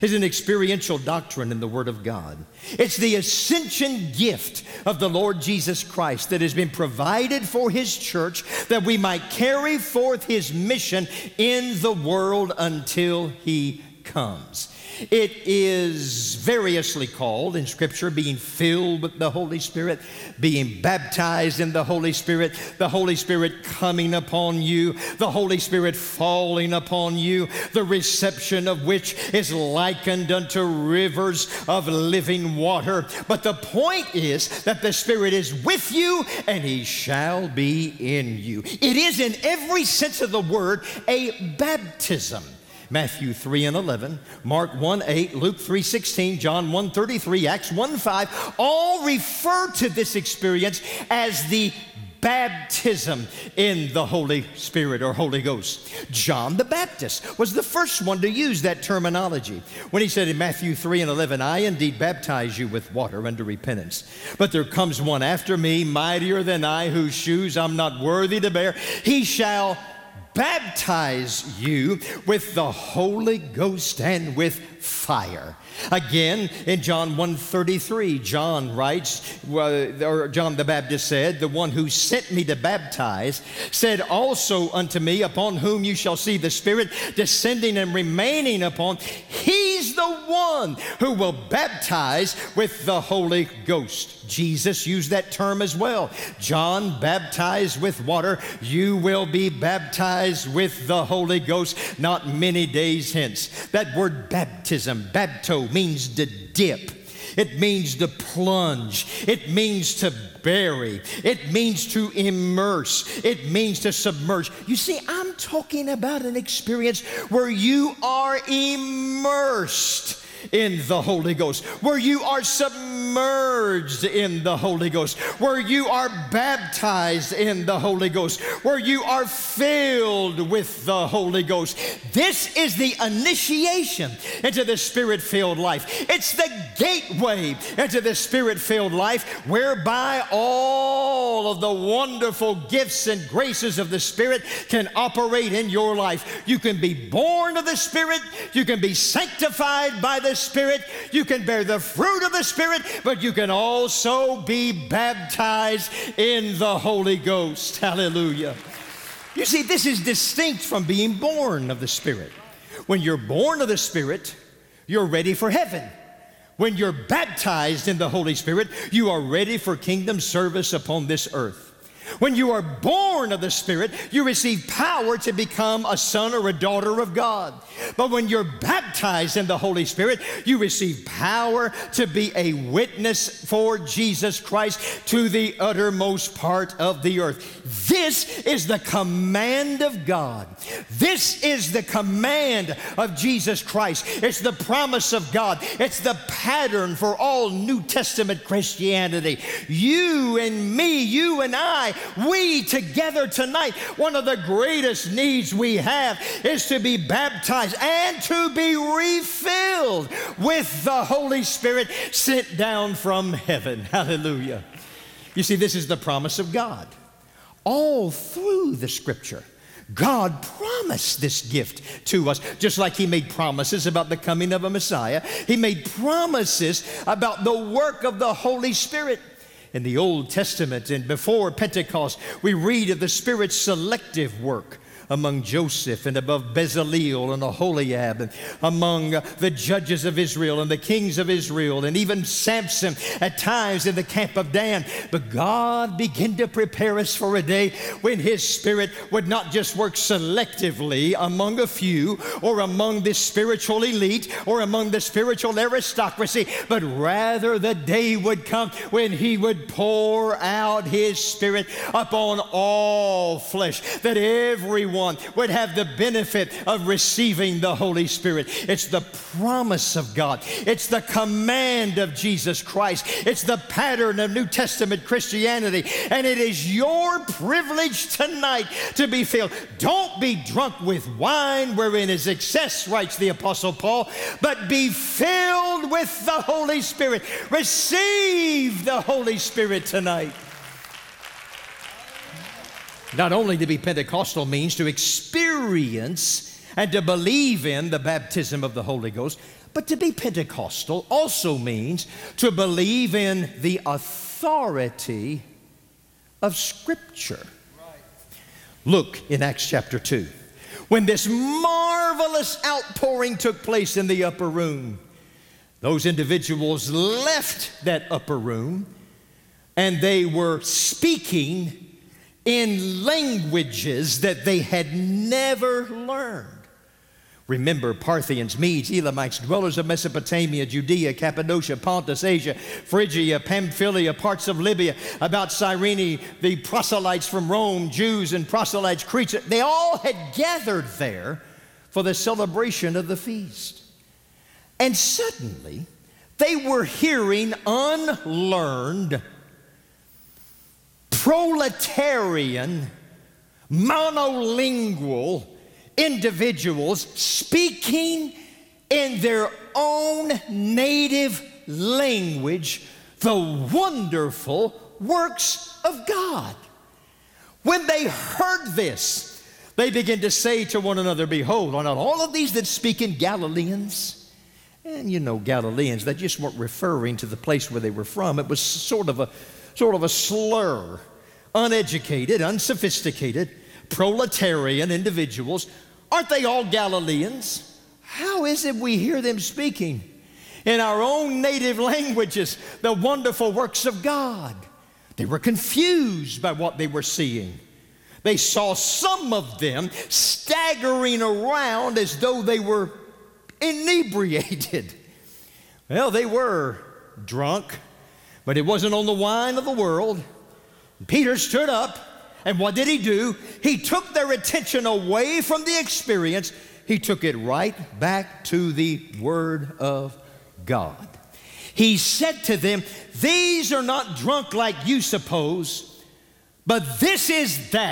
is an experiential doctrine in the Word of God. It's the ascension gift of the Lord Jesus Christ that has been provided for His church that we might carry forth His mission in the world until He comes. It is variously called in Scripture being filled with the Holy Spirit, being baptized in the Holy Spirit coming upon you, the Holy Spirit falling upon you, the reception of which is likened unto rivers of living water. But the point is that the Spirit is with you and He shall be in you. It is in every sense of the word a baptism. Matthew 3:11, Mark 1:8, Luke 3:16, John 1:33, Acts 1:5, all refer to this experience as the baptism in the Holy Spirit or Holy Ghost. John the Baptist was the first one to use that terminology when he said in Matthew 3:11, I indeed baptize you with water unto repentance, but there comes one after me, mightier than I, whose shoes I'm not worthy to bear. He shall baptize you with the Holy Ghost and with fire. Again, in John 1:33, John writes, or John the Baptist said, the one who sent me to baptize said also unto me, upon whom you shall see the Spirit descending and remaining upon, He's the one who will baptize with the Holy Ghost. Jesus used that term as well. John baptized with water. You will be baptized with the Holy Ghost not many days hence. That word baptism, bapto, means to dip. It means to plunge. It means to bury. It means to immerse. It means to submerge. You see, I'm talking about an experience where you are immersed in the Holy Ghost, where you are submerged in the Holy Ghost, where you are baptized in the Holy Ghost, where you are filled with the Holy Ghost. This is the initiation into the Spirit-filled life. It's the gateway into the Spirit-filled life whereby all of the wonderful gifts and graces of the Spirit can operate in your life. You can be born of the Spirit, you can be sanctified by the Spirit, you can bear the fruit of the Spirit, but you can also be baptized in the Holy Ghost. Hallelujah. You see, this is distinct from being born of the Spirit. When you're born of the Spirit, you're ready for heaven. When you're baptized in the Holy Spirit, you are ready for kingdom service upon this earth. When you are born of the Spirit, you receive power to become a son or a daughter of God. But when you're baptized in the Holy Spirit, you receive power to be a witness for Jesus Christ to the uttermost part of the earth. This is the command of God. This is the command of Jesus Christ. It's the promise of God. It's the pattern for all New Testament Christianity. You and me, you and I, we together tonight, one of the greatest needs we have is to be baptized and to be refilled with the Holy Spirit sent down from heaven. Hallelujah. You see, this is the promise of God. All through the Scripture, God promised this gift to us, just like He made promises about the coming of a Messiah. He made promises about the work of the Holy Spirit. In the Old Testament and before Pentecost, we read of the Spirit's selective work among Joseph and above Bezaleel and Aholiab, and among the judges of Israel and the kings of Israel, and even Samson at times in the camp of Dan. But God began to prepare us for a day when His Spirit would not just work selectively among a few or among the spiritual elite or among the spiritual aristocracy, but rather the day would come when He would pour out His Spirit upon all flesh, that everyone would have the benefit of receiving the Holy Spirit. It's the promise of God. It's the command of Jesus Christ. It's the pattern of New Testament Christianity. And it is your privilege tonight to be filled. Don't be drunk with wine wherein is excess, writes the Apostle Paul, but be filled with the Holy Spirit. Receive the Holy Spirit tonight. Not only to be Pentecostal means to experience and to believe in the baptism of the Holy Ghost, But to be Pentecostal also means to believe in the authority of Scripture. Look in Acts chapter 2. When this marvelous outpouring took place in the upper room, those individuals left that upper room and they were speaking in languages that they had never learned. Remember, Parthians, Medes, Elamites, dwellers of Mesopotamia, Judea, Cappadocia, Pontus, Asia, Phrygia, Pamphylia, parts of Libya, about Cyrene, the proselytes from Rome, Jews and proselytes, Crete, they all had gathered there for the celebration of the feast. And suddenly, they were hearing unlearned, proletarian, monolingual individuals speaking in their own native language the wonderful works of God. When they heard this, they began to say to one another, "Behold, are not all of these that speak in Galileans?" And you know, Galileans, they just weren't referring to the place where they were from. It was sort of a slur. Uneducated, unsophisticated, proletarian individuals. Aren't they all Galileans? How is it we hear them speaking in our own native languages the wonderful works of God? They were confused by what they were seeing. They saw some of them staggering around as though they were inebriated. Well, they were drunk, but it wasn't on the wine of the world. Peter stood up, and what did he do? He took their attention away from the experience. He took it right back to the Word of God. He said to them, "These are not drunk like you suppose, but this is that